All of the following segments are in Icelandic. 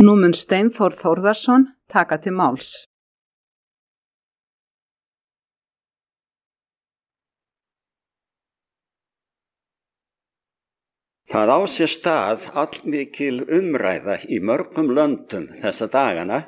Nú mun Steinþór Þórðarson taka til máls. Það á sér stað allmikil umræða í mörgum löndum þessa dagana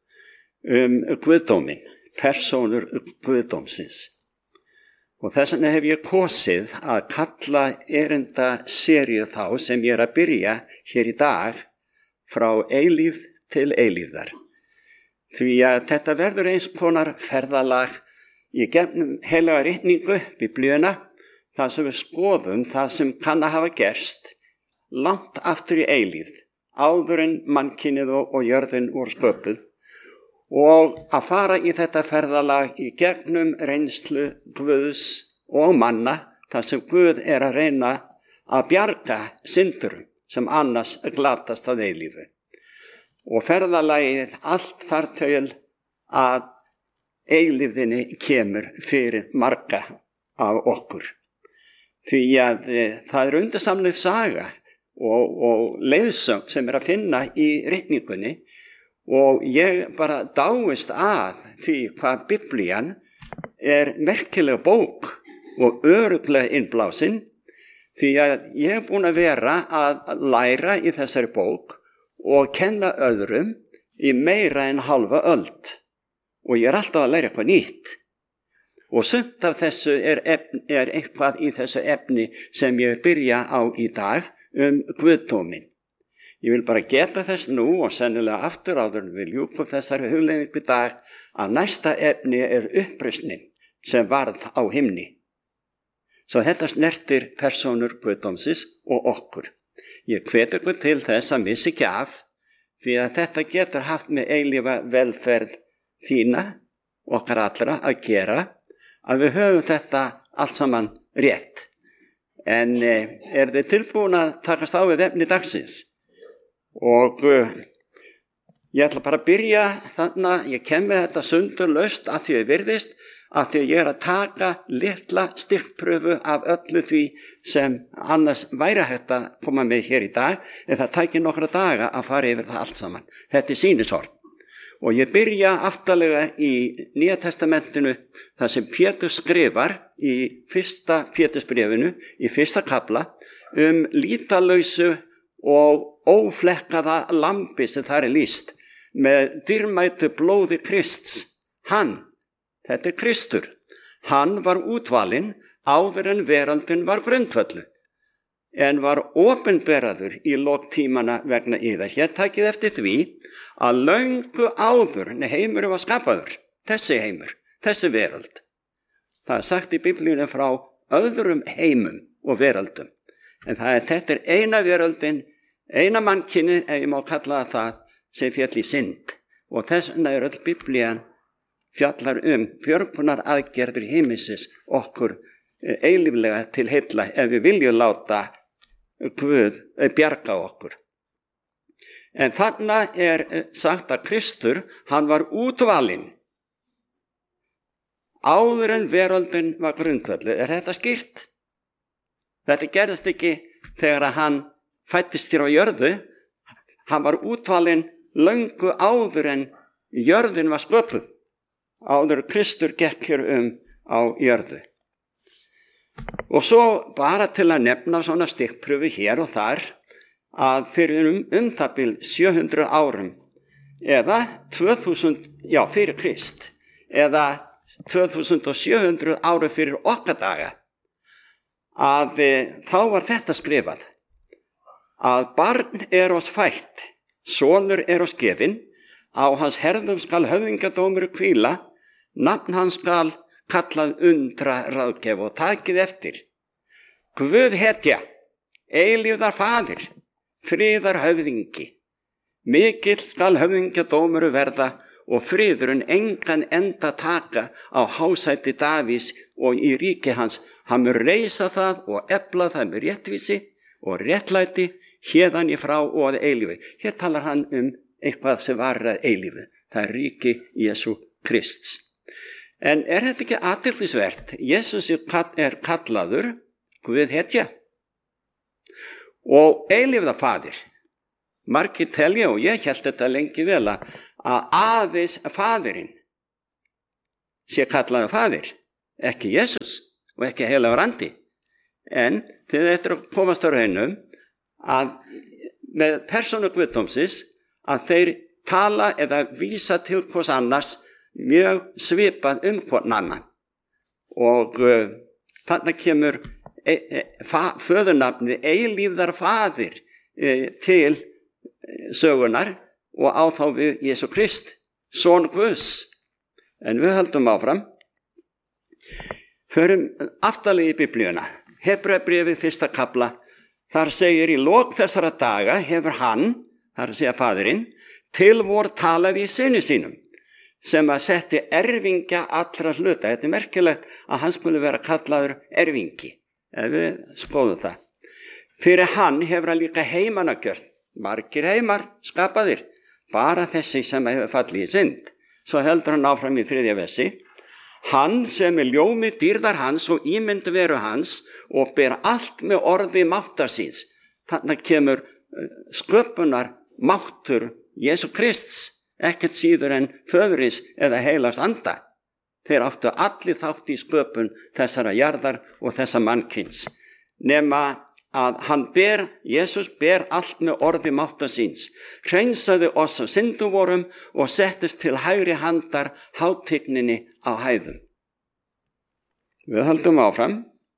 guðdóminn, persónur guðdómsins. Og þess vegna hef ég kosið að kalla erindaseríu þá sem ég að byrja hér í dag frá eilífð til eilífðar. Því að þetta verður eins konar ferðalag í gegnum heilaga ritningu, biblíuna, það sem við skoðum, það sem kann að hafa gerst langt aftur í eilífð, áður en mannkynið og jörðin voru sköpuð, og að fara í þetta ferðalag í gegnum reynslu Guðs og manna, þar sem Guð að reyna að bjarga syndurum sem annars glatast að eilífu. Og ferðalagið allt þar til að eilífðinni kemur fyrir marga af okkur. Því að það undursamleg saga og leiðsögn sem að finna í ritningunni, og ég bara dáist að því hvað Biblían merkileg bók og örugglega innblásin, því að ég búin að vera að læra í þessari bók og kenna öðrum í meira en halva öld, og ég alltaf að læra eitthvað nýtt. Og sumt af þessu eitthvað í þessu efni sem ég byrja á í dag guðdóminn. Ég vil bara geta þess nú og sennilega aftur áður en við ljúkum þessari hugleiðingu í dag að næsta efni uppreisnin sem varð á himni. Svo þetta snertir persónur guðdómsins og okkur. Ég hvet ykkur til þess að missa ekki af, því að þetta getur haft með eilífa velferð þína, okkar allra að gera, að við höfum þetta allt saman rétt. En þið tilbúin að takast á við efni dagsins? Og ég ætla bara að byrja þannig, ég kem með þetta sundurlaust að því að virðist, að því að ég að taka litla stikkpröfu af öllu því sem annars væri hægt að koma með hér í dag, en það tækir nokkra daga að fara yfir það allt saman. Þetta sýnishorn. Og ég byrja aftarlega í Nýja testamentinu, það sem Pétur skrifar í fyrsta Pétursbréfinu, í fyrsta kafla, lýtalausu og óflekkaða lambi sem þar lýst, með dýrmætu blóði Krists. Þetta Kristur, hann var útvalinn áður en veraldin var grundvölluð, en var opinberaður í lok tímana vegna yðar. Hér takið eftir því að löngu áður en heimurinn var skapaður, þessi heimur, þessi veröld. Það sagt í Biblíunni frá öðrum heimum og veröldum, en þetta eina veröldin, eina mannkynið, ef ég má kalla það, sem féll í synd. Og þess vegna öll Biblían fjallar björgunar aðgerðir himinsins okkur eilíflega til heilla ef við viljum láta Guð bjarga okkur. En þarna sagt að Kristur, hann var útvalinn áður en veröldin var grundvölluð. Þetta skýrt? Þetta gerðist ekki þegar hann fættist hér á jörðu. Hann var útvalinn löngu áður en jörðin var sköpuð, áður Kristur gekk hér á jörðu. Og svo bara til að nefna svona stikkpröfu hér og þar, að fyrir það bil 700 árum, eða 2000, fyrir Krist, eða 2700 árum fyrir okkar daga, að þá var þetta skrifað, að barn oss fætt, sonur oss gefinn, á hans herðum skal höfðingadómur hvíla, nafn hans skal kallað undra ráðgjöf, og takið eftir. Guð hetja, eilífðar faðir, friðar höfðingi. Mikill skal höfðingadómur verða, og friðurinn engan enda taka á hásæti Davís og í ríki hans. Hann mun reisa það og efla það með réttvísi og réttlæti héðan í frá og að eilífi. Hér talar hann eitthvað sem var að eilífi. Það ríki Jesú Krists. En þetta ekki athyglisvert? Jesús kallaður Guð hetja og eilífðarfaðir. Margir telja, og ég hélt þetta lengi vel, að aðeins faðirinn sé kallaður faðir, ekki Jesús og ekki heilagur andi. En þið eftir að komast á raunum að með persónu guðdómsins að þeir tala eða vísa til hvers annars mjög svipað hvern annan. Og þarna kemur föðurnafni eilífðar faðir til sögunar og á þá við Jesú Krist, son Guðs. En við höldum áfram. Förum aftarlega í Biblíuna. Hebreabréfið 1. kafla. Þar segir í lok þessara daga hefur hann, þar að segja faðirinn, til vor talaði í syni sínum, sem að setti erfingja allra hluta. Þetta er merkilegt að hann skuli vera kallaður erfingi, ef við skoðum það. Fyrir hann hefur hann líka heimana gjört, margir heimar skapaðir, bara þessi sem hefur fallið í synd. Svo heldur hann áfram í 3. versi. Hann sem er ljómi dýrðar hans og ímynd veru hans og ber allt með orði máttar síns. Þannig kemur sköpunar máttur Jesú Krists, ekkert síður en föðurins eða heilags anda. Þeir áttu allir þátt í sköpun þessara jarðar og þessa mannkyns. Nema að Jesús ber allt með orði máttar síns, hreinsaði oss af syndum vorum og settist til hægri handar hátigninni á hæðum. Við höldum áfram.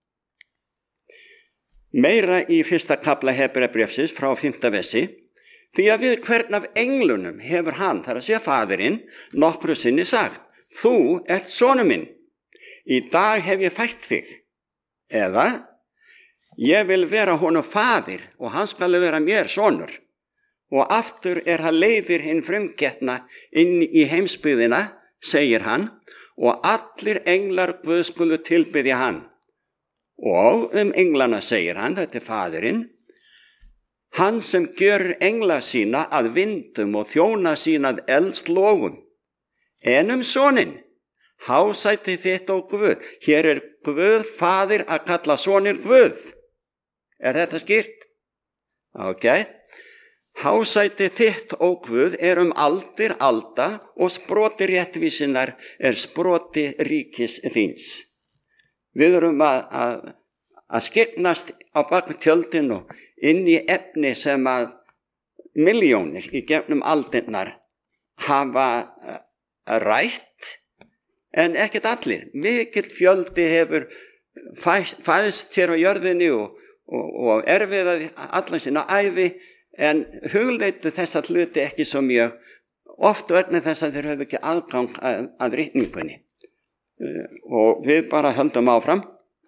Meira í 1. kafla Hebreabréfsins frá 5. versi. Því að við hvern af englunum hefur hann, þar að segja faðirinn, nokkru sinni sagt, þú ert sonur minn, í dag hef ég fætt þig. Eða, ég vil vera honum faðir og hann skal vera mér sonur. Og aftur hann leiðir hinn frumgetna inn í heimsbyggðina, segir hann, og allir englar Guð skulu tilbiðja hann. Og englana segir hann, þetta er faðirinn, hann sem gjör engla sína að vindum og þjóna sína að eldslógum. En soninn, hásæti þitt ó Guð. Hér er Guð faðir að kalla sonir Guð. Er þetta skýrt? Ok. Hásæti þitt ó Guð er aldir alda og sproti réttvísinnar er sproti ríkis þíns. Við erum að skyggnast á baku tjöldin og inn í efni sem að milljónir í gegnum aldirnar hafa rætt, en ekkert allir. Mikill fjöldi hefur fæðst hér á jörðinni og erfiðaði allan sína ævi, en hugleitu þessa hluti ekki svo mjög, oft vegna þess að þeir höfðu ekki aðgang að ritningunni. Og við bara höldum áfram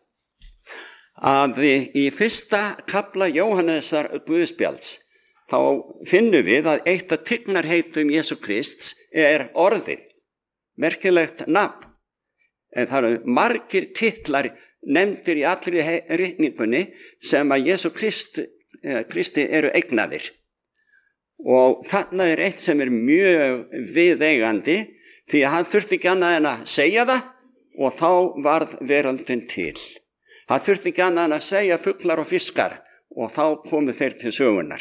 að í 1. kafla Jóhannesar Guðspjalds þá finnum við að eitt af tignarheitum Jesú Krists er orðið, merkilegt nafn, en það eru margir titlar nefndir í allri ritningunni sem að Jesú Kristi eru eignaðir. Og þarna er eitt sem er mjög viðeigandi, því að hann þurfti ekki annað en að segja það og þá varð veröldin til. Hann þurfti ekki annað en að segja fuglar og fiskar og þá komu þeir til sögunar.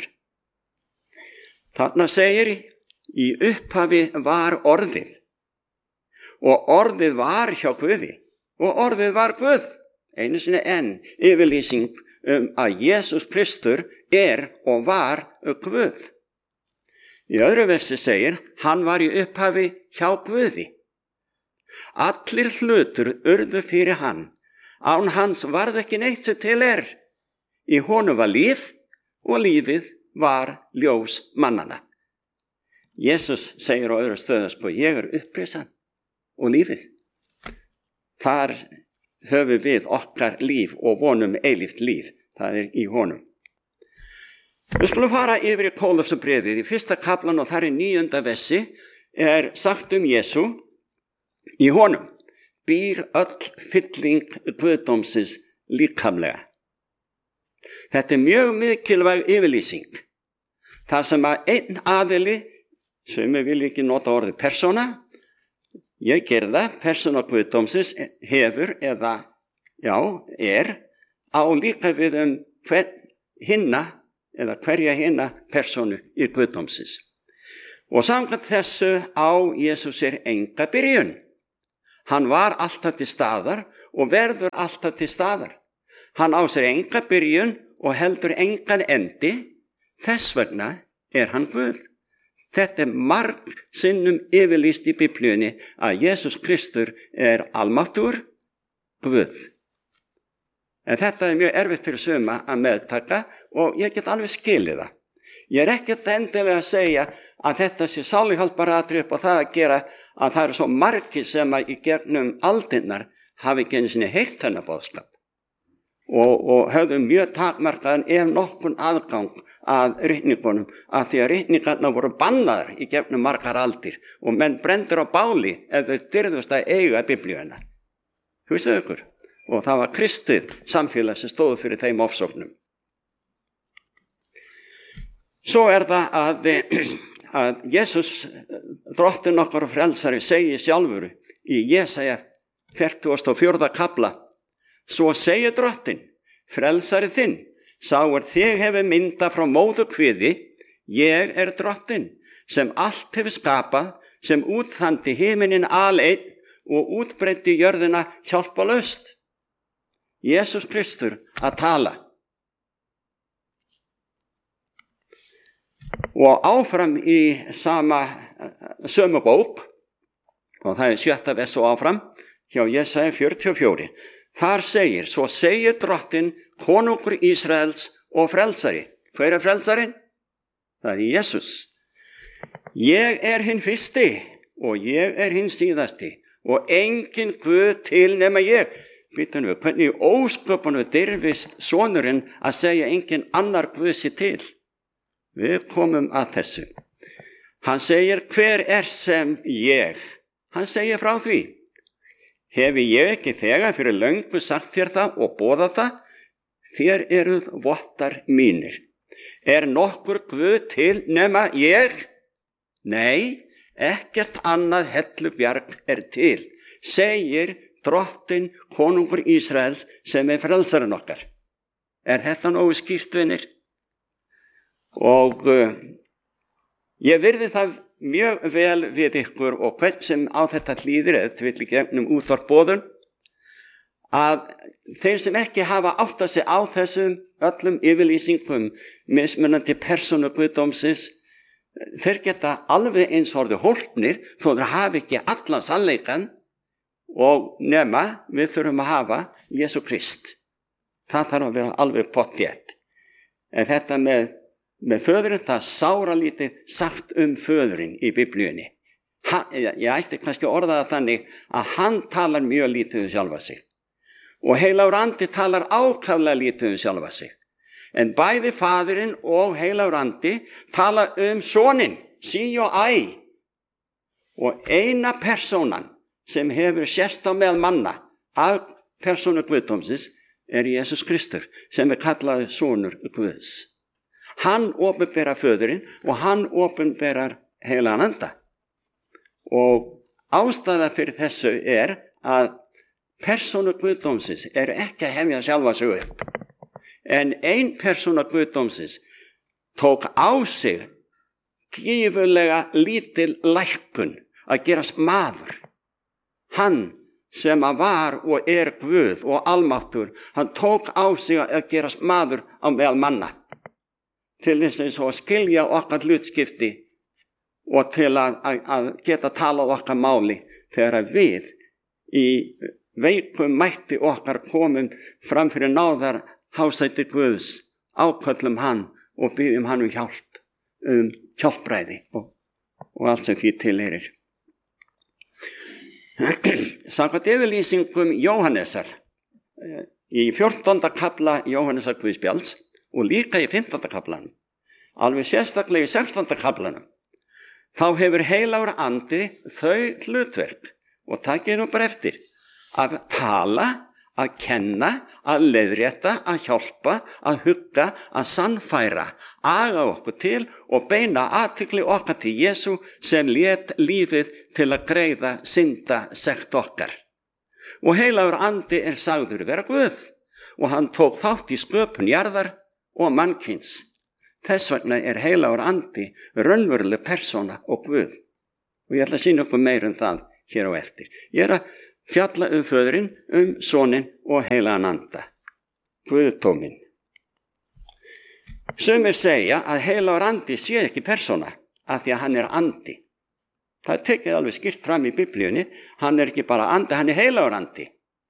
Þarna segir í upphafi var orðið og orðið var hjá Guði og orðið var Guð. Einu sinni enn yfirlýsing að Jesús Kristur er og var Guð. Í öðru versi segir, hann var í upphafi hjá Guði. Allir hlutur urðu fyrir hann. Án hans varð ekki neitt sem til er. Í honum var líf og lífið var ljós mannana. Jesus segir á öðru stöðu, ég er upprisan og lífið. Þar höfum við okkar líf og vonum eilíft líf. Það er í honum. Við skulum fara yfir í Kólosabréfið í 1. kaflan og þar í 9. versi er sagt Jesú, í honum býr öll fylling guðdómsins líkamlega. Þetta er mjög mikilvæg yfirlýsing. Það sem að einn aðili, sem við viljum ekki nota orðið persóna, ég ger það, persóna guðdómsins hefur eða, er á líka við hvern hinna eða hverja hina persónu í guðdómsins. Og samkvæmt þessu á Jesús enga byrjun. Hann var alltaf til staðar og verður alltaf til staðar. Hann á sér enga byrjun og heldur engan endi. Þess vegna hann Guð. Þetta margsinnum yfirlýst í Biblíunni að Jesús Kristur almáttugur Guð. En þetta mjög erfitt fyrir suma að meðtaka og ég get alveg skilið það. Ég ekkert endilega að segja að þetta sé sáluhjálparatriði upp á það að gera að það eru svo margir sem að í gegnum aldirnar hafi ekki einu sinni heyrt þennan boðskap og höfðu mjög takmarkaðan ef nokkun aðgang að ritningunum af því að ritningarna voru bannaðar í gegnum margar aldir og menn brendur á báli ef þau dyrðust að eiga Biblíuna. Hugsið ykkur. Og það var kristið samfélag sem stóðu fyrir þeim ofsóknum. Svo það að Jesús, drottinn okkar og frelsari, segir sjálfur í Jesaja 44. kafla: Svo segir drottinn, frelsari þinn, sá þig hefur myndað frá móðurkviði, ég drottinn, sem allt hefur skapað, sem útþandi himinin aleinn og útbreiddi jörðina hjálpalaust. Jesús Kristur að tala. Og áfram í sömu bók, og það 7. vers og áfram, hjá Jesaja 44. Þar segir, svo segir drottinn, konungur Ísraels og frelsari. Hver frelsarinn? Það Jesús. Ég hinn fyrsti og ég hinn síðasti og engin Guð til nema ég. Býtum við, hvernig í ósköpunum dirfist sonurinn að segja engin annar Guð sé til? Við komum að þessu. Hann segir, hver sem ég? Hann segir frá því. Hefi ég ekki þegar fyrir löngu sagt þér það og boðað það? Þér eruð vottar mínir. Nokkur Guð til nema ég? Nei, ekkert annað hellubjarg til, segir drottinn konungur Ísraels sem frelsarinn okkar. Þetta nógu skýrt, vinir? Og ég virði það mjög vel við ykkur og hvern sem á þetta hlýðir eða vill í gegnum útvarpboðun að þeir sem ekki hafa áttað sig á þessum öllum yfirlýsingum mismunandi persónu guðdómsins, þeir geta alveg eins orðið hólpnir þó þeir hafi ekki allan sannleikann og nema við þurfum að hafa Jesú Krist. Það þarf að vera alveg pottþétt. En þetta með föðurinn, það sáralítið sagt föðurinn í Biblíunni. Ég ætti kannski að orða það þannig að hann talar mjög lítið sjálfa sig. Og heilagur andi talar ákaflega lítið sjálfa sig. En bæði faðirinn og heilagur andi tala soninn, sí og æ. Og eina persónan sem hefur sérst á meðal manna af persónu guðdómsins Jesús Kristur, sem kallaður sonur Guðs. Hann opinberar föðurinn og hann opinberar heilagan anda. Og ástæða fyrir þessu að persónu guðdómsins ekki að hefja sjálfa sig upp. En ein persóna guðdómsins tók á sig gífurlega lítil lækkun að gerast maður. Hann sem var og Guð og almáttur, hann tók á sig að gerast maður á meðal manna til þess að skilja okkar hlutskipti og til að geta talað okkar máli þegar við í veikum mætti okkar komum fram fyrir náðar hásæti Guðs, áköllum hann og biðjum hann hjálp, hjálpræði og allt sem því tilheyrir. Samkvæmt yfirlýsingum Jóhannesar í 14. kafla Jóhannesar Guðspjalls og líka í 15. kaflanum, alveg sérstaklega í 16. kaflanum, þá hefur heilagur andi þau hlutverk og takið nú bara eftir að tala, að kenna, að leiðrétta, að hjálpa, að hugga, að sannfæra, aga okkur til og beina athygli okkar til Jesú sem lét lífið til að greiða syndasekt okkar. Og heilagur andi sagður vera Guð og hann tók þátt í sköpun jarðar og mannkyns. Þess vegna heilagur andi raunveruleg persóna og Guð. Og ég ætla að sýna okkur meira það hér á eftir. Ég að fjalla Föðurinn, Soninn og heilagan anda. Guðdóminn. Sumir segja að heilagur andi sé ekki persóna af því að hann andi. Það tekið alveg skýrt fram í Biblíunni. Hann ekki bara andi, hann heilagur andi.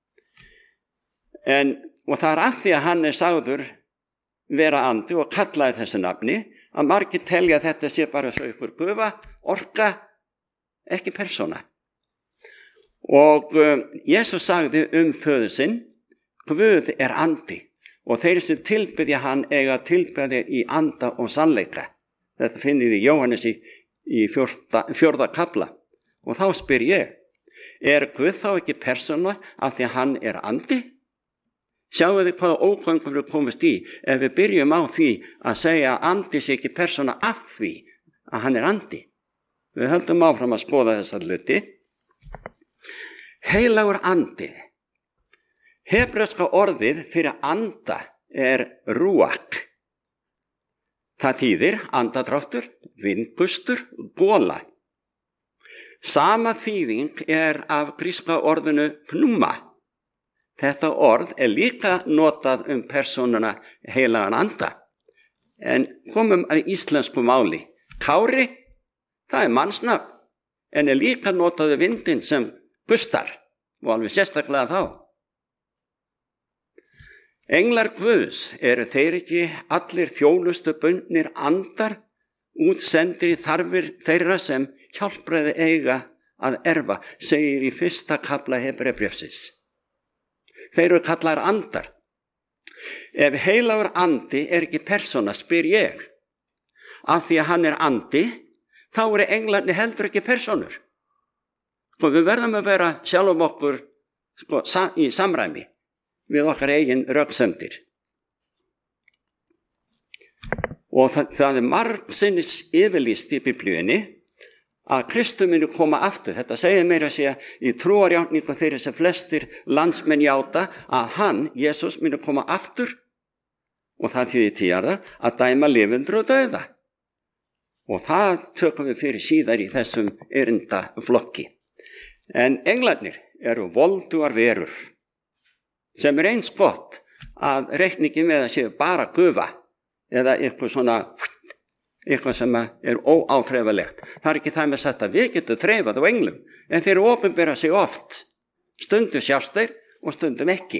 Og það af því að hann sagður vera andi og kallaði þessu nafni að margir telja að þetta sé bara svo ykkur gufa, orka, ekki persóna. Og Jesús sagði Föður sinn, Guð andi og þeir sem tilbiðja hann eiga tilbiðja í anda og sannleika. Þetta finnið í Jóhannes í 4. kafla. Og þá spyr ég, Guð þá ekki persóna af því að hann andi? Sjáu þið hvaða ógöngur við komast í ef við byrjum á því að segja að andi sé ekki persóna af því að hann andi. Við höldum áfram að skoða þessa hluti. Heilagur andi. Hebreska orðið fyrir anda rúak. Það þýðir andadráttur, vindgustur, gola. Sama þýðing af gríska orðinu pneuma. Þetta orð líka notað persónuna heilagan anda. En komum að íslensku máli. Kári, það mannsnafn, en líka notaðu vindin sem gustar og alveg sérstaklega þá. Englar Guðs þeir ekki allir þjónustu bundnir andar útsendir í þarfir þeirra sem hjálpræði eiga að erfa, segir í 1. kafla Hebreabréfsins. Þeir eru kallaðir andar. Ef heilagur andi ekki persóna, spyr ég, af því að hann andi, þá eru englarnir heldur ekki persónur. Við verðum að vera sjálfum okkur í samræmi við okkar eigin röksemdir. Og það margsinnis yfirlýst í Biblíunni að Kristur muni koma aftur. Þetta segir meira að segja í trúarjátningu þeirra sem flestir landsmenn játa að hann, Jesús, muni koma aftur og það þýðir 10 jarðar að dæma lifendur og dauða. Og það tökum við fyrir síðar í þessum erindaflokki. En englarnir eru voldugar verur sem eins gott að reikningi með að séu bara gufa eða eitthvað sem óáþreifalegt. Það ekki það með sagt að við getum þreifað á englum, en þeir opinbera sig oft. Stundum sjást þeir og stundum ekki.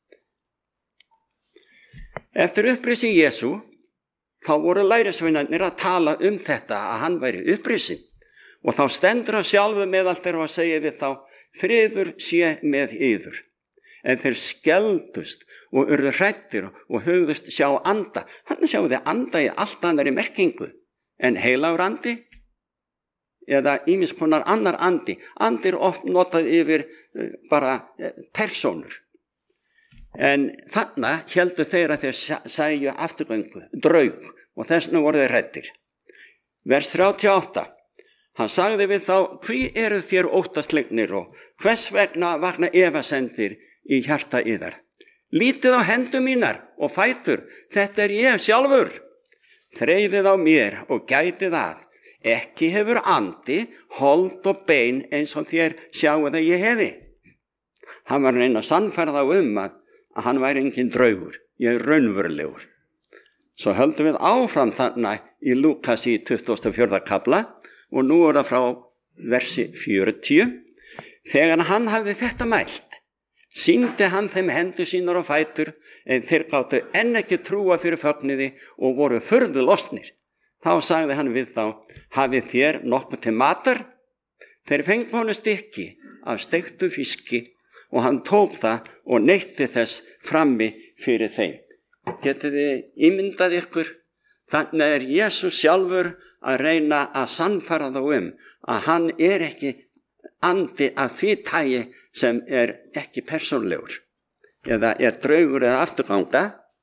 Eftir upprisi Jesú, þá voru lærisveinarnir að tala þetta að hann væri upprisinn. Og þá stendur hann sjálfur meðal þeirra og segir við þá, friður sé með yður. En þeir skeldust og urðu hræddir og hugðust sjá anda. Þannig sjáu þið anda í allt annari merkingu en heilagur andi eða ýmis konar annar andi. Andi oft notað yfir bara persónur. En þannig héldu þeir að þeir sæju afturgöngu, draug, og þessna voru þeir hræddir. Vers 38. Hann sagði við þá, hví eru þér óttaslegnir og hvers vegna vakna efasemdir í hjarta yðar. Lítið á hendur mínar og fætur, þetta ég sjálfur. Þreifið á mér og gætið að. Ekki hefur andi, hold og bein eins og þér sjáu það ég hefi. Hann var reyna að sannfæra þá að hann væri engin draugur, ég raunverulegur. Svo höldum við áfram þannig í Lúkas í 24. kafla og nú það frá versi 40. Þegar hann hafði þetta mælt, sýndi hann þeim hendur sínar og fætur, en þeir gátu enn ekki trúa fyrir fögnuði og voru furðu lostnir. Þá sagði hann við þá, hafið þér nokkuð til matar? Þeir fengu honum stykki af steiktu fiski og hann tók það og neytti þess frammi fyrir þeim. Getið þið ímyndað ykkur? Þannig Jesús sjálfur að reyna að sannfæra þá að hann ekki andi af því tagi sem ekki persónlegur eða draugur eða afturganga.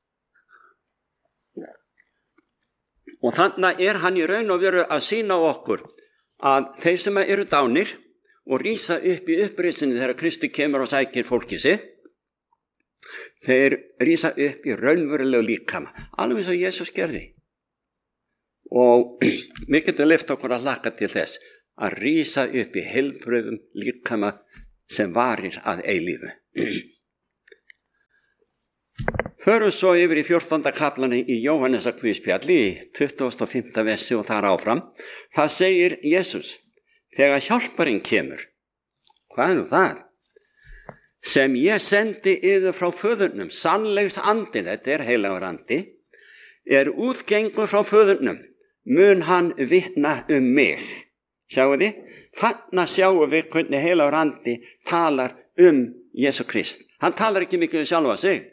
Og þannig hann í raun og veru að sýna okkur að þeir sem eru dánir og rísa upp í upprisinu þegar Kristi kemur og sækir fólki sitt, þeir rísa upp í raunverulegu líkama, alveg eins og Jesús gerði. og við getum leyft okkur að hlakka til þess að rísa upp í heilbrigðum líkama sem varir að eilífu. Förum svo yfir í 14. kaflani í Jóhannesar guðspjalli í 25. versi og þar áfram. Það segir Jesús: þegar hjálparinn kemur, hvað er nú það? Sem ég sendi yður frá föðurnum, sannleiks andi, þetta er heilagur andi, er útgengur frá föðurnum, mun hann vitna mig. Sjáu þið? Þarna sjáum við hvernig heilagur andi talar Jesú Krist. Hann talar ekki mikið sjálfa sig.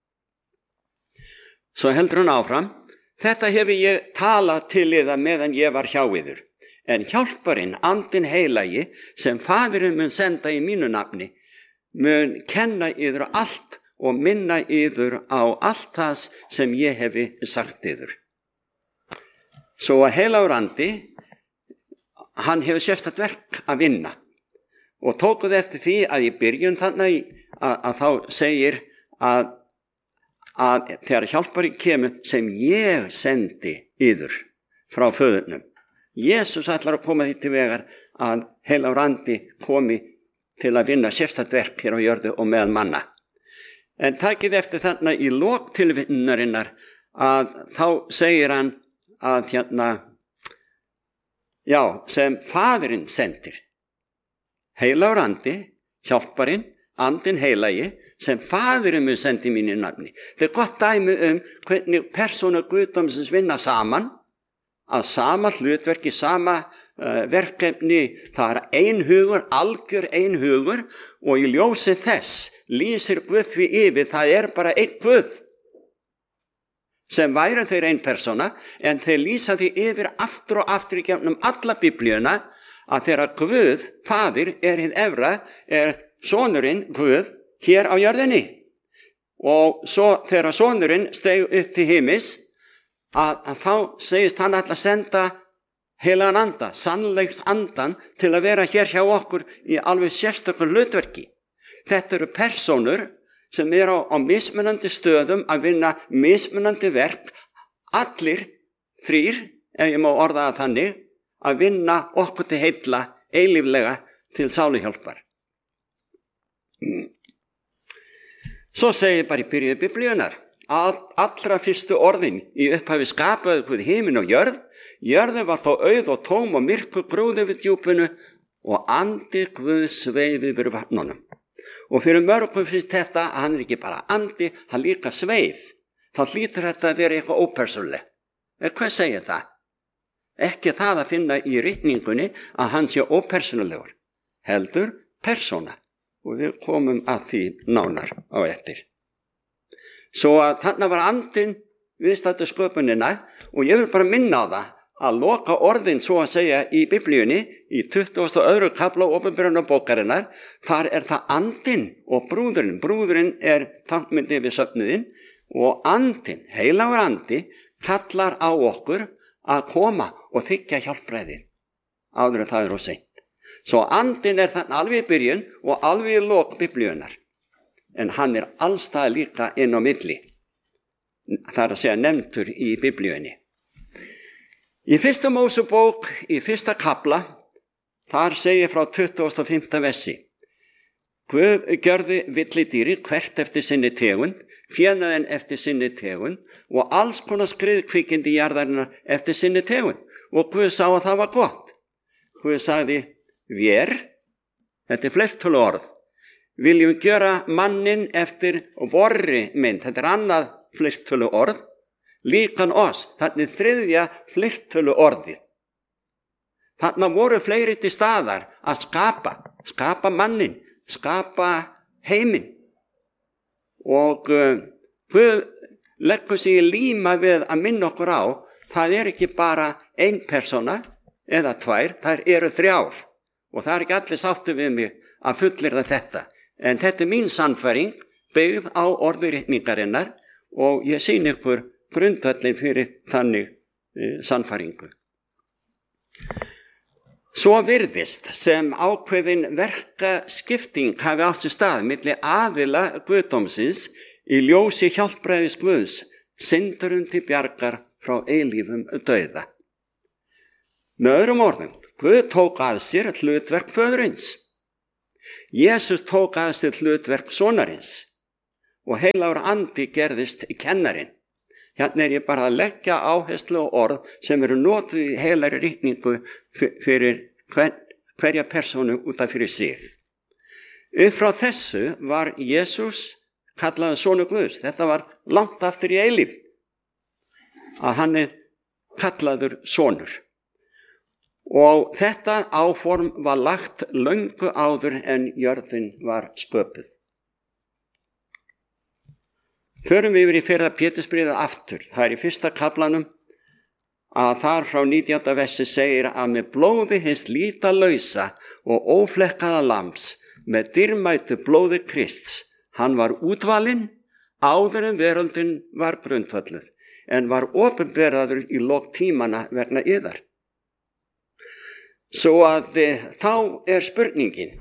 Svo heldur hann áfram: þetta hefur ég talað til yðar meðan ég var hjá yður. En hjálparinn, andinn heilagi, sem Faðirinn mun senda í mínu nafni, mun kenna yður allt og minna yður á allt það sem ég hefi sagt yður. Svo að heilagur andi, hann hefur sérstakt verk að vinna. Og tókuð eftir því að í byrjun þannig að þá segir að þegar hjálparinn kemur sem ég sendi yður frá föðurnum. Jesús ætlar að koma því til vegar að heilagur andi komi til að vinna sérstakt verk hér á jörðu og meðal manna. En takið eftir þarna í lok tilvinnarinnar að þá segir hann að sem Faðirinn sendir. Heilagur andi, hjálparinn, andinn heilagi, sem Faðirinn mun sendi í mínu nafni. Þetta er gott dæmi hvernig persóna Guðdómsins vinna saman, að sama hlutverki, sama verkefni, það er ein hugur, algjör ein hugur, og í ljósi þess lýsir Guð því yfir, það er bara einn Guð, sem væri þeir ein persóna, en þeir lýsa því yfir aftur og aftur í gegnum alla biblíuna, að þegar Guð, Faðir, er hið efra, er sonurinn Guð hér á jörðinni. Og svo þegar sonurinn steig upp til himins, að þá segist hann ætla að senda heilagan anda, sannleiks andan, til að vera hér hjá okkur í alveg sérstökum hlutverki. Þetta eru persónur sem eru á mismunandi stöðum að vinna mismunandi verk, allir þrír, ef ég má orða það þannig, að vinna okkur til heilla eilíflega til sáluhjálpar. Svo segir bara í byrjun biblíunnar, allra fyrstu orðin í upphafi skapaði Guð himinn og jörð. Jörðin var þó auð og tóm og myrkur grúði við djúpinu og andi Guð sveif yfir vatnunum. Og fyrir mörgum finnst þetta að hann er ekki bara andi, hann líka sveif. Þá hlýtur þetta að vera eitthvað ópersónulegt. Hvað segir það? Ekki það að finna í ritningunni að hann sé ópersónulegur, heldur persóna. Og við komum að því nánar á eftir. Svo að þarna var andinn viðstaddur sköpunina, og ég vil bara minna á það að loka orðin svo að segja í biblíunni í 22. kafla Opinberunarbókarinnar, þar er það andinn og brúðurinn. Brúðurinn er tankmyndið við söfnuðinn, og andinn, heilagur andi, kallar á okkur að koma og þiggja hjálpræðið áður en það er of seint. Svo andinn er þannig alveg í byrjun og alveg í lok biblíunar. En hann er allstað líka inn á milli. Það er að segja nefndur í biblíunni. Í 1. Mósebók, í 1. kafla, þar segir frá 25. versi: Guð gjörði villidýri hvert eftir sinni tegund, fénaðinn eftir sinni tegund og alls konar skriðkvikindi jarðarinnar eftir sinni tegund. Og Guð sá að það var gott. Guð sagði: Vér, þetta er fleirtölu orð, viljum gjöra mannin eftir vorri mynd, þetta er annað fleirtölu orð, líkan oss, þannig þriðja fleirtölu orði. Þannig voru fleiri til staðar að skapa mannin, skapa heiminn. Og Guð leggur sig í líma við að minna okkur á, það er ekki bara ein persóna eða tvær, það eru 3. Og það er ekki allir sáttu við mig að fullyrða þetta. En þetta er mín sannfæring, byggð á orðuritningarinnar, og ég sýni ykkur grundvöllin fyrir þannig sannfæringu. Svo virðist sem ákveðin verkaskipting hafi átt sér stað milli aðila Guðdómsins í ljósi hjálpræðis Guðs, syndurum til bjargar frá eilífum dauða. Með öðrum orðum, Guð tók að sér hlutverk föðurins. Jesus tók að sér hlutverk sonarins og heilagur andi gerðist kennarinn. Hérna ég bara að leggja áherslu og orð sem eru notuð í heilagri ritningu fyrir hverja persónu út af fyrir sig. Upp frá þessu var Jesus kallaður sonur Guðs. Þetta var langt aftur í eilíf að hann kallaður sonur. Og þetta áform var lagt löngu áður en jörðin var sköpuð. Förum við yfir í 1. Pétursbréfið aftur. Það er í 1. kaflanum að þar frá 19. versi segir að með blóði hins lýtalausa og óflekkaða lambs, með dýrmætu blóði Krists, hann var útvalinn áður en veröldin var grundvölluð, en var opinberaður í lok tímana vegna yðar. Svo að þá er spurningin,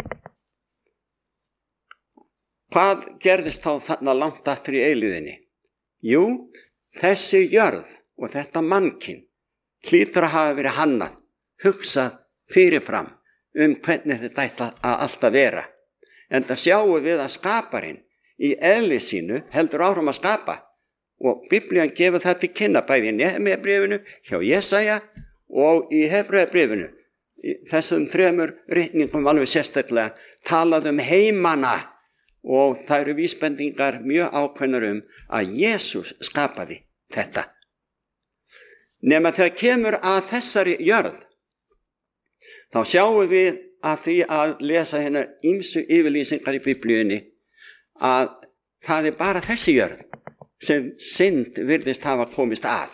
hvað gerðist þá þarna langt aftur í eilíðinni? Jú, þessi jörð og þetta mannkyn hlýtur að hafa verið hannað, hugsað fyrirfram hvernig þetta ætla að alltaf vera. En það sjáum við að skaparinn í eðli sínu heldur áfram að skapa. Og Biblían gefur það til kynna bæði í Nehemíabréfinu, hjá Jesaja og í Hebreabréfinu. Þessum 3 ritningum alveg sérstaklega talað heimana og það eru vísbendingar mjög ákveðnar að Jesús skapaði þetta. Nema þegar kemur að þessari jörð, þá sjáum við að því að lesa hennar ýmsu yfirlýsingar í Biblíunni að það er bara þessi jörð sem synd virðist hafa komist að.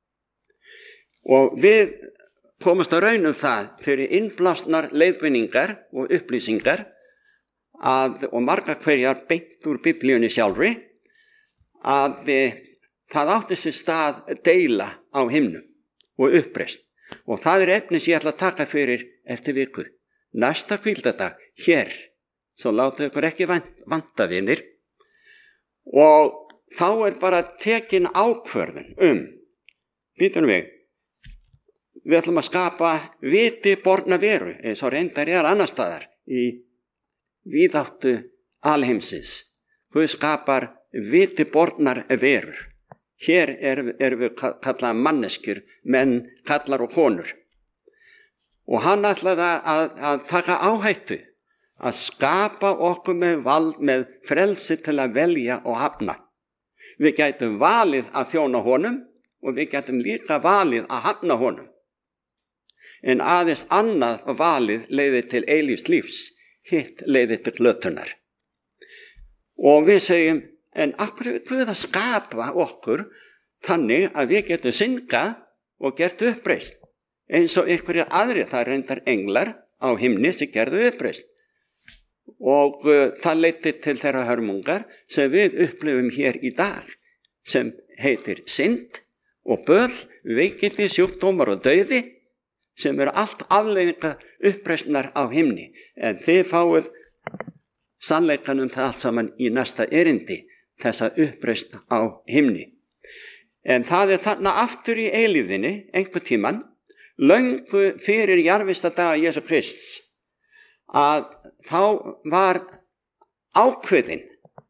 Og við komast að raunum það fyrir innblásnar leiðbeiningar og upplýsingar og margar hverjar beint úr Biblíunni sjálfri að það átti sér stað deila á himnum og uppreisn. Og það er efni sem ég ætla að taka fyrir eftir viku. Næsta hvíldardag hér, svo láta ykkur ekki vanta vinir. Og þá er bara tekin ákvörðun býtum við ætlum að skapa viti borna veru, eins og reyndar annar staðar í víðáttu alheimsins. Guð skapar viti bornar verur. Hér erum við kallað manneskjur, menn, kallar og konur. Og hann ætlaði að taka áhættu, að skapa okkur með vald, með frelsi til að velja og hafna. Við gætum valið að þjóna honum og við gætum líka valið að hafna honum. En aðeins annað valið leiðir til eilífs lífs, hitt leiðir til glötunar. Og við segjum, en akkur Guð að skapa okkur þannig að við getum syngað og gert uppreisn. Eins og einhverjir aðrir, það reyndar englar á himni sem gerðu uppreisn. Og það leiddi til þeirra hörmungar sem við upplifum hér í dag, sem heitir synd og böl, veikindi, sjúkdómar og dauði, sem eru allt afleiðingar uppreisnar á himni. En þið fáið sannleikann það allt saman í næsta erindi, þessa uppreisn á himni. En það er þarna aftur í eilífðinni, einhver tíman, löngu fyrir jarðvistadaga Jesú Krists, að þá var ákveðin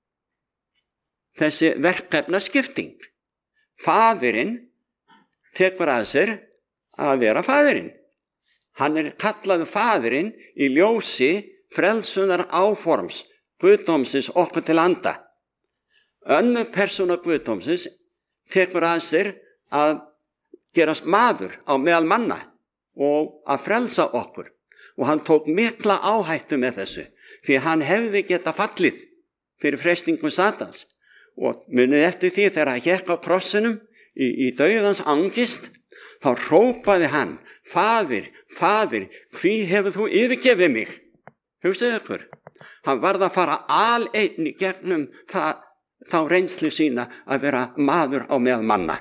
þessi verkefnaskipting. Faðirinn tekur að sér að vera faðirinn. Hann er kallaður faðirinn í ljósi frelsunar áforms Guðdómsins okkur til anda. Önnur persóna Guðdómsins tekur að sér að gerast maður á meðal manna og að frelsa okkur. Og hann tók mikla áhættu með þessu, því hann hefði getað fallið fyrir freistingum Satans. Og munið eftir því þegar hann hékk á krossinum í dauðans angist, þá hrópaði hann, Faðir, Faðir, hví hefur þú yfirgefið mig? Hugsið ykkur, hann varð að fara aleinn í gegnum þá reynslu sína að vera maður á meðal manna.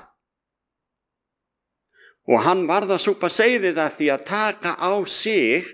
Og hann varð að súpa seyðið af því að taka á sig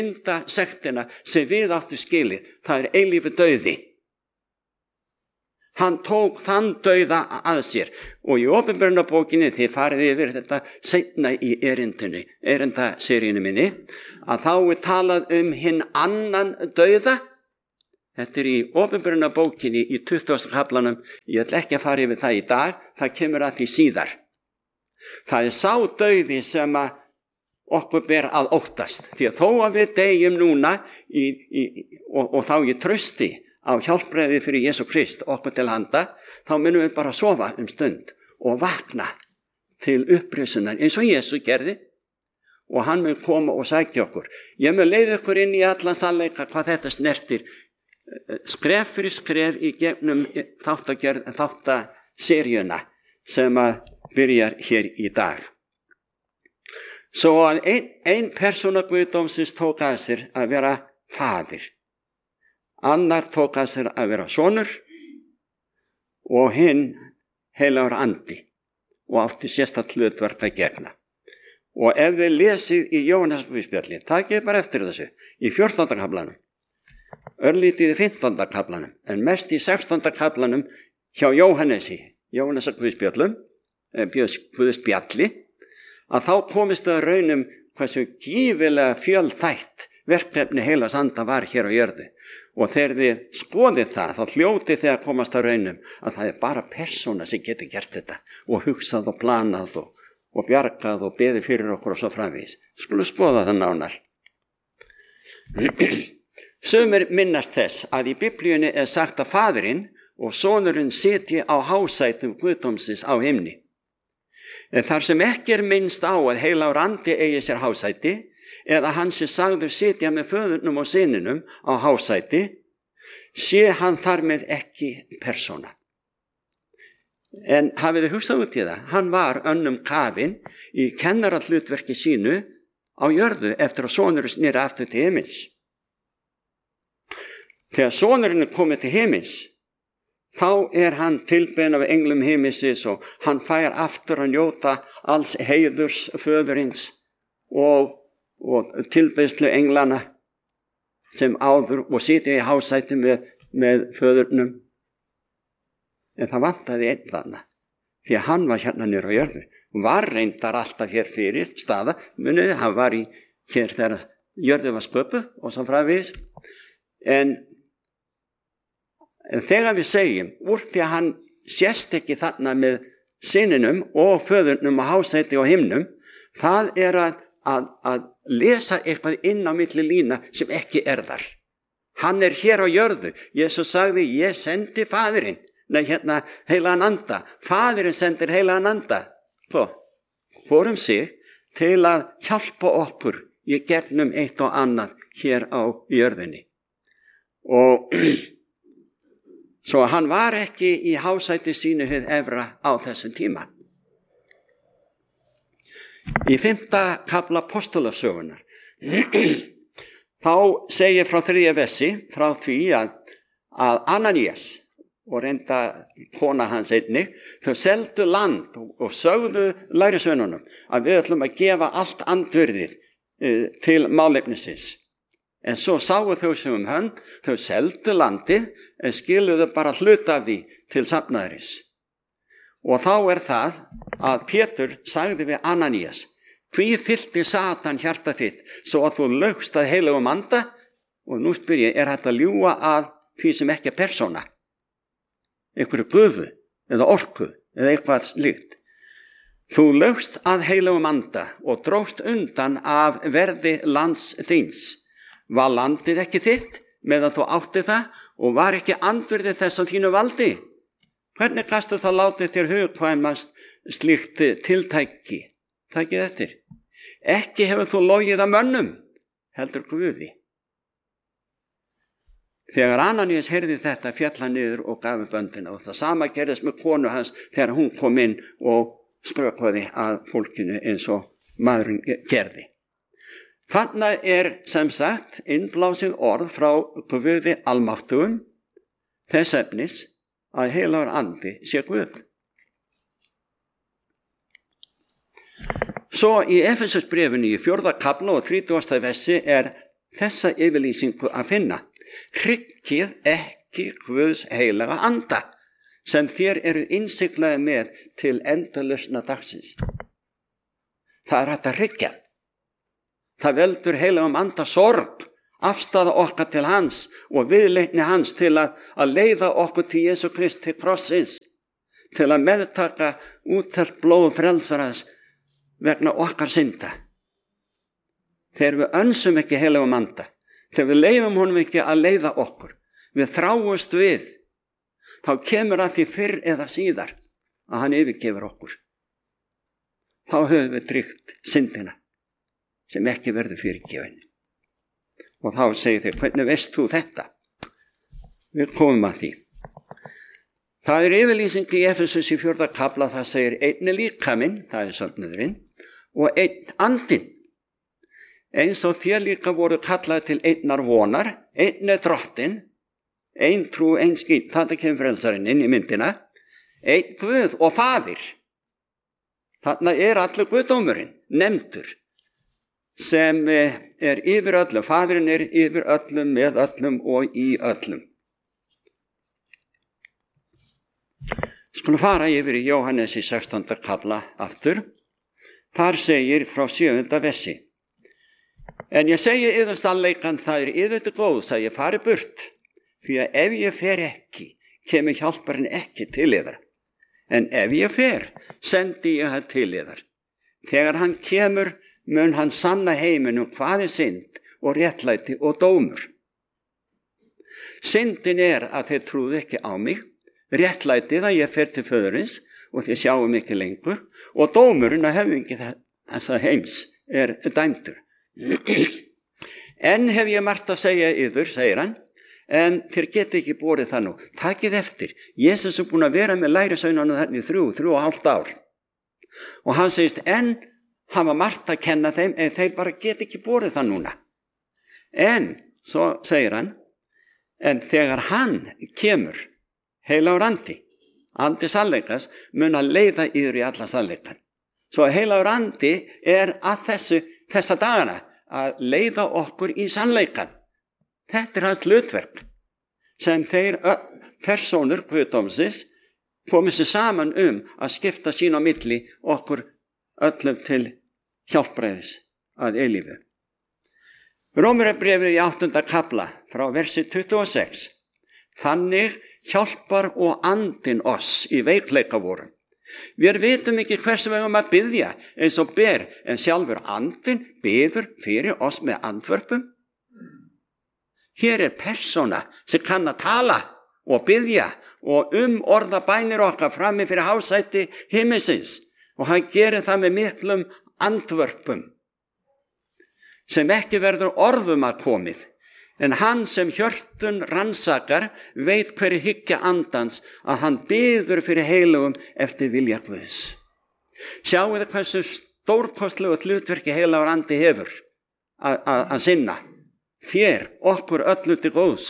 syndasektina sem við áttu skilið. Það er eilífu dauði. Hann tók þann dauða að sér og í Opinberunarbókinni, þið farið yfir þetta seinna í erindaseríunni minni, að þá er talað hinn annan dauða. Þetta í Opinberunarbókinni í 20. kaflanum, ég ætla ekki að fara yfir það í dag, það kemur að því síðar. Það er sá dauði sem að okkur ber að óttast, því að þó að við deyjum núna og þá í trausti á hjálpræði fyrir Jesú Krist okkur til handa, þá munum við bara sofa stund og vakna til upprisunar eins og Jesú gerði og hann mun koma og sækja okkur. Ég mun leiða okkur inn í allan sannleika hvað þetta snertir skref fyrir skref í gegnum þáttaseríuna sem að byrjar hér í dag. Svo að ein persóna guðdómsins tók að sér að vera faðir. Annar tók að sér að vera sonur og hinn heilagur andi og átti sérstakt hlutverk að gegna. Og ef þið lesið í Jóhannesarguðspjalli, takið bara eftir þessu, í 14. kaflanum, örlítið í 15. kaflanum, en mest í 16. kaflanum hjá Jóhannesarguðspjallum, Guðspjalli, að þá komist að raunum hversu gífilega fjölþætt verkefni heilags anda var hér á jörðu. Og þegar þið skoðið það, þá hljótið þið að komast að raunum að það er bara persóna sem getur gert þetta og hugsað og planað og bjargað og beðið fyrir okkur og svo framvegis. Skulum skoða það nánar. Sumir minnast þess að í Biblíunni er sagt að faðirinn og sonurinn sitji á hásætum guðdómsins á himni. En þar sem ekki er minnst á að heilagur andi eigi sér hásæti, eða hann sé sagður sitja með föðurnum og syninum á hásæti, sé hann þar með ekki persóna. En hafið þið hugsað út í það? Hann var önnum kafinn í kennarahlutverki sínu á jörðu eftir að sonurinn sneri aftur til himins. Þegar sonurinn er komið til himins, þá er hann tilbeðinn af englum himinsins og hann fær aftur að njóta alls heiðurs föðurins og tilbeðslu englana sem áður og sitja í hásæti með föðurnum. En það vantaði einn þarna, því að hann var hérna niður á jörðu. Var reyndar alltaf hér fyrir staða, muniði, hann var hér þegar jörðu var sköpuð og svo framvegis. En þegar við segjum, úr því að hann sést ekki þarna með syninum og föðurnum á hásæti og himnum, það er að lesa eitthvað inn á milli lína sem ekki er þar. Hann er hér á jörðu. Jesús sagði, ég sendi faðirinn, heilagan anda. Faðirinn sendir heilagan anda. Hvorum sig til að hjálpa okkur í gegnum eitt og annað hér á jörðinni. Og svo hann var ekki í hásæti sínu hið efra á þessum tíma. Í 5. kafla Apostolasögunnar þá segir frá 3. versi frá því að Ananías og reynda kona hans einnig, þau seldu land og sögðu lærisveinunum að við ætlum að gefa allt andvirðið til málefnisins. En svo sáu þau sem hönd, þau seldu landið en skiluðu bara hluta af því til safnaðarins. Og þá er það að Pétur sagði við Ananías, hví fyllti Satan hjarta þitt svo að þú laugst að heilagum anda? Og nú spyr ég, er þetta að ljúga að því sem ekki er persóna? Einhverju gufu eða orku eða eitthvað slíkt. Þú laugst að heilagum anda og dróst undan af verði lands þíns. Var landið ekki þitt meðan þú átti það og var ekki andvirði þess á þínu valdi? Hvernig gastu það látið þér hugkvæmast slíkt tiltæki? Takið eftir. Ekki hefur þú logið að mönnum, heldur Guði. Þegar Ananías heyrði þetta féll hann niður og gaf böndina og það sama gerðist með konu hans þegar hún kom inn og skrökvaði að fólkinu eins og maðurinn gerði. Þarna er sem sagt innblásið orð frá Guði almáttugum þess efnis að heilagur andi sé Guð. Svo í Efesusbréfinu í 4. kafla og 30. versi er þessa yfirlýsingu að finna. Hryggið ekki Guðs heilaga anda sem þér eru innsiglaði með til endalausna dagsins. Það er hægt að hryggja. Það veldur heilagum anda sorg, afstaða okkar til hans og viðleitni hans til að leiða okkur til Jesú Krist til krossins, til að meðtaka úttelt blóð frelsarans vegna okkar synda. Þegar við önsum ekki heilagum anda, þegar við leifum honum ekki að leiða okkur, við þráumst við, þá kemur að því fyrr eða síðar að hann yfirgefur okkur. Þá höfum við tryggt syndina sem ekki verður fyrirgefin. Og þá segir þið, hvernig veist þú þetta? Við komum að því. Það er yfirlýsing í Efesus í 4. kafla, það segir einn er líkaminn, það er söfnuðurinn, og einn andinn. Eins og þér líka voru kallaði til einnar vonar, einn er drottinn, einn trú, einn skýt, þetta kemur frelsarinn inn í myndina, einn Guð og Faðir. Þarna er allur Guðdómurinn nefndur, sem er yfir öllum. Faðirinn er yfir öllum, með öllum og í öllum. Skulum fara yfir í Jóhannes í 16. kafla aftur. Þar segir frá 7. versi. En ég segi yður sannleikann, það er yður til góðs að ég fari burt, því að ef ég fer ekki, kemur hjálparinn ekki til yðar. En ef ég fer, sendi ég hann til yðar. Þegar hann kemur, mun hann sanna heiminum hvað er synd og réttlæti og dómur. Syndin er að þeir trúðu ekki á mig, réttlætið að ég fer til föðurins og þeir sjáum ekki lengur, og dómurinn að höfðingi þessa heims er dæmdur. En hef ég margt að segja yður, segir hann, en þér geti ekki borið það nú. Takið eftir, Jesus er búin að vera með lærisveinunum þarna í 3,5 ár. Og hann segist, en hann var margt að kenna þeim, en þeir bara geti ekki borið það núna. En, svo segir hann, en þegar hann kemur, heilagur andi, andi sannleikas, mun að leiða yfir í alla sannleikan. Svo heilagur andi er að þessa dagana að leiða okkur í sannleikan. Þetta er hans hlutverk sem þeir persónur Guðdómsins komið sér saman að skipta sín á milli okkur öllum til hjálpræðis að eilífu. Rómarbréfið í 8. kafla frá versi 26. Þannig hjálpar og andinn oss í veikleika vorum. Við vitum ekki hversu við að biðja eins og ber, en sjálfur andinn biður fyrir oss með andvörpum. Hér er persóna sem kann að tala og biðja og orða bænir okkar frammi fyrir hásæti himminsins, og hann gerir það með miklum andvörpum sem ekki verður orðum að komið. En hann sem hjörtun rannsakar veit hverju hyggja andans að hann biður fyrir heilugum eftir vilja Guðs. Sjáu þið hversu stórkostlegu hlutverki heilagur andi hefur að sinna. Þér, okkur öllu til góðs.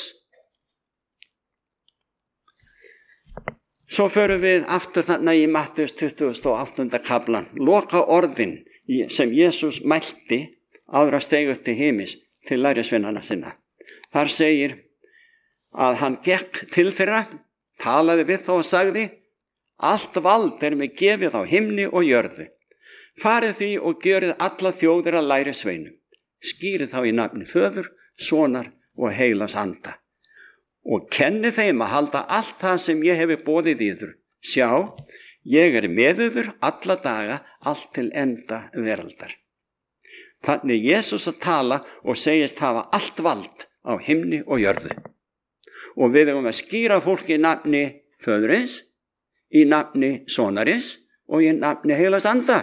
Svo förum við aftur þarna í Mattheus 28. kaflan, loka orðin sem Jesús mælti áður að steig upp til himins til lærisveinana sinna. Þar segir að hann gekk til þeirra, talaði við þá og sagði, allt vald er mig gefið á himni og jörðu. Farið því og gjörið alla þjóðir að lærisveinum. Skýrið þá í nafni Föður, Sonar og heilags anda. Og kenni þeim að halda allt það sem ég hefi boðið yður. Sjá, ég er með yður alla daga, allt til enda veraldar. Þannig Jesús að tala og segist hafa allt vald á himni og jörðu. Og við erum að skýra fólki í nafni Föðurins, í nafni Sonarins og í nafni heilags anda.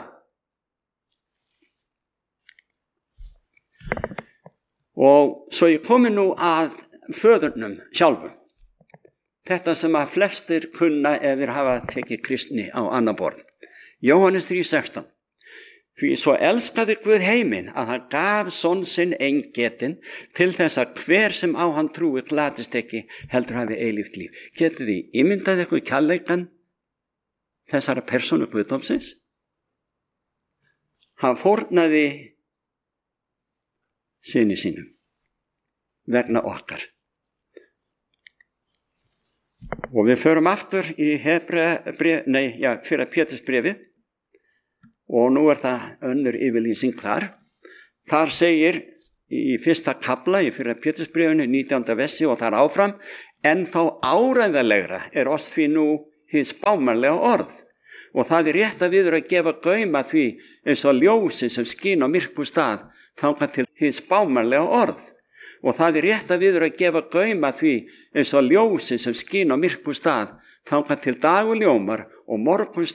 Og svo ég komi nú að föðurnum sjálfum. Þetta sem að flestir kunna ef þeir hafa tekið kristni á annan borð. Jóhannes 3,16. Því svo elskaði Guð heiminn að hann gaf son sinn eingetinn til þess að hver sem á hann trúi glatist ekki heldur hafi eilíft líf. Getið þið ímyndað eitthvað kærleikann þessara persónu Guðdómsins? Hann fórnaði syni sínum vegna okkar. Og við förum aftur í fyrra Pétursbréfið og nú það önnur yfirlýsing þar. Þar segir í fyrsta kafla í fyrra Pétursbréfinu 19. versi og þar áfram: en þá áreiðanlegra oss því nú hið spámanlega orð. Og það rétt að við að gefa gaum að því eins og ljósin sem skín á myrkum stað þangað til hið spámanlega orð. Og það rétt að við að gefa gaum að því eins og ljósin sem skín á myrkum stað þangað til dagur ljómar og morguns